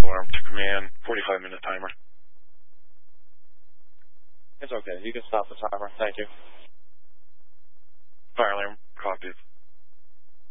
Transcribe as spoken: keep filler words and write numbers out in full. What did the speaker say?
alarm to command, forty-five minute timer. It's okay. You can stop the timer. Thank you. Fire alarm, copies.